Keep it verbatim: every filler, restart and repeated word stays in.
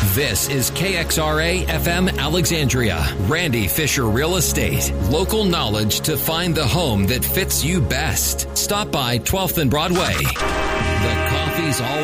This is K X R A F M Alexandria. Randy Fisher Real Estate. Local knowledge to find the home that fits you best. Stop by twelfth and Broadway. The coffee's all